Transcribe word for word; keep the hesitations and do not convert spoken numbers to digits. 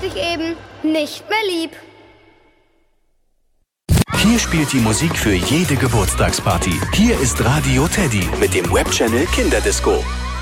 dich eben nicht mehr lieb. Hier spielt die Musik für jede Geburtstagsparty. Hier ist Radio Teddy mit dem Webchannel Kinderdisco.